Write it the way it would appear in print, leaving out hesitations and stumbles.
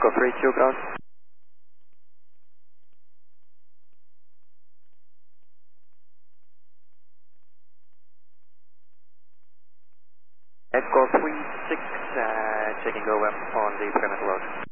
Echo 32 ground. Echo 36, checking over on the perimeter road.